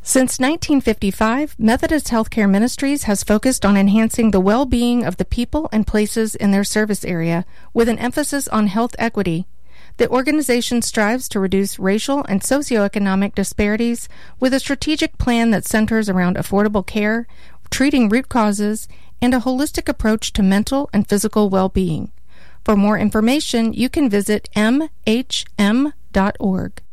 Since 1955, Methodist Healthcare Ministries has focused on enhancing the well-being of the people and places in their service area, with an emphasis on health equity. The organization strives to reduce racial and socioeconomic disparities with a strategic plan that centers around affordable care, treating root causes, and a holistic approach to mental and physical well-being. For more information, you can visit mhm.org.